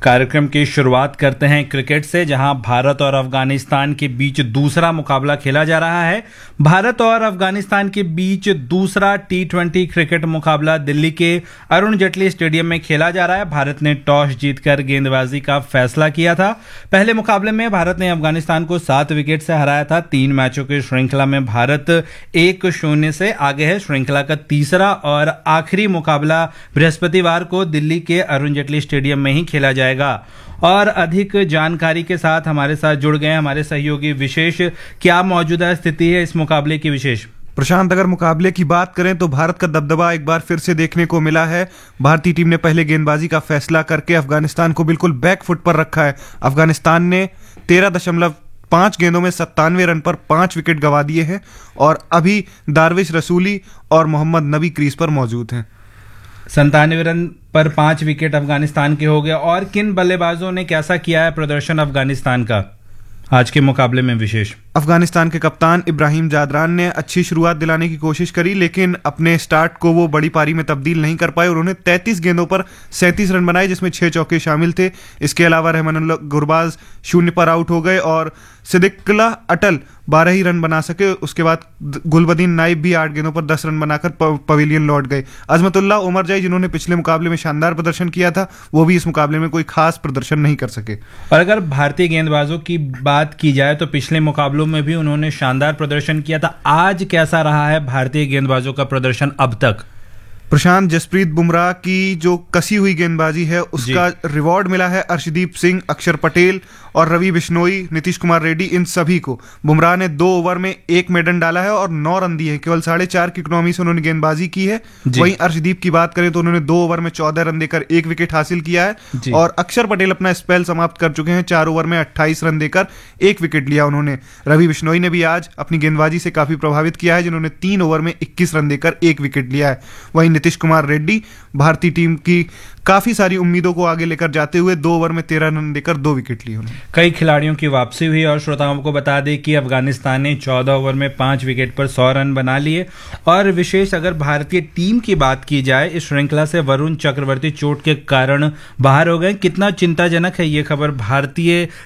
कार्यक्रम की शुरुआत करते हैं क्रिकेट से, जहां भारत और अफगानिस्तान के बीच दूसरा मुकाबला खेला जा रहा है। भारत और अफगानिस्तान के बीच दूसरा T20 क्रिकेट मुकाबला दिल्ली के अरुण जेटली स्टेडियम में खेला जा रहा है। भारत ने टॉस जीतकर गेंदबाजी का फैसला किया था। पहले मुकाबले में भारत ने अफगानिस्तान को 7 विकेट से हराया था। 3 मैचों की श्रृंखला में भारत 1-0 से आगे है। श्रृंखला का तीसरा और आखिरी मुकाबला बृहस्पतिवार को दिल्ली के अरुण जेटली स्टेडियम में ही खेला जाएगा। और अधिक जानकारी के साथ हमारे साथ जुड़ गए हमारे सहयोगी विशेष। क्या मौजूदा स्थिति है इस मुकाबले की विशेष? प्रशांत, अगर मुकाबले की बात करें तो भारत का दबदबा एक बार फिर से देखने को मिला है। भारतीय टीम ने पहले गेंदबाजी का फैसला करके अफगानिस्तान को बिल्कुल बैक फुट पर रखा है। अफगानिस्तान ने 13.5 गेंदों में 97 रन पर 5 विकेट गंवा दिए हैं और अभी दारविश रसूली और मोहम्मद नबी क्रीज पर मौजूद हैं। 97 रन पर 5 विकेट अफगानिस्तान के हो गए। और किन बल्लेबाजों ने कैसा किया है प्रदर्शन अफगानिस्तान का आज के मुकाबले में विशेष? अफगानिस्तान के कप्तान इब्राहिम जादरान ने अच्छी शुरुआत दिलाने की कोशिश करी, लेकिन अपने स्टार्ट को वो बड़ी पारी में तब्दील नहीं कर पाए। उन्होंने 33 गेंदों पर 37 रन बनाए, जिसमें 6 चौके शामिल थे। इसके अलावा रहमानुल्लाह गुरबाज 0 पर आउट हो गए और सिद्दिकुल्ला अटल 12 ही रन बना सके। उसके बाद गुलबदीन नाइब भी 8 गेंदों पर 10 रन बनाकर पवेलियन लौट गए। अजमतुल्लाह उमरजाई, जिन्होंने पिछले मुकाबले में शानदार प्रदर्शन किया था, वो भी इस मुकाबले में कोई खास प्रदर्शन नहीं कर सके। और अगर भारतीय गेंदबाजों की बात की जाए तो पिछले मुकाबलों में भी उन्होंने शानदार प्रदर्शन किया था। आज कैसा रहा है भारतीय गेंदबाजों का प्रदर्शन अब तक? प्रशांत, जसप्रीत बुमराह की जो कसी हुई गेंदबाजी है उसका रिवॉर्ड मिला है अर्शदीप सिंह, अक्षर पटेल और रवि बिश्नोई, नीतीश कुमार रेड्डी, इन सभी को। बुमराह ने 2 ओवर में 1 मेडन डाला है और 9 रन दिए हैं। केवल 4.5 की इकोनॉमी से उन्होंने गेंदबाजी की है। वहीं अर्शदीप की बात करें तो उन्होंने 2 ओवर में 14 रन देकर 1 विकेट हासिल किया है और अक्षर पटेल अपना स्पेल समाप्त कर चुके हैं। 4 ओवर में 28 रन देकर 1 विकेट लिया उन्होंने। रवि बिश्नोई ने भी आज अपनी गेंदबाजी से काफी प्रभावित किया है, जिन्होंने 3 ओवर में 21 रन देकर 1 विकेट लिया है। वहीं नीतीश कुमार रेड्डी भारतीय टीम की काफी सारी उम्मीदों को आगे लेकर जाते हुए 2 ओवर में 13 रन देकर 2 विकेट लिए उन्होंने। कई खिलाड़ियों की वापसी हुई और श्रोताओं को बता दें कि अफगानिस्तान ने 14 ओवर में 5 विकेट पर 100 रन बना लिए। और विशेष अगर भारतीय टीम की बात की जाए, इस श्रृंखला से वरुण चक्रवर्ती चोट के कारण बाहर हो गए। कितना चिंताजनक है ये खबर भारतीय